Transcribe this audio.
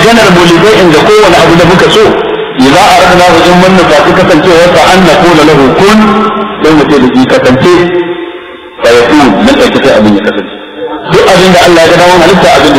maganar mulkai inda kowane abu da muka so idza aradna in manna ta kasancewa ta an naqula lahu kun dan mutum da shi kasance fa yakun nan da take abin ya kasance duk abin da Allah ya ga dawo halitta abin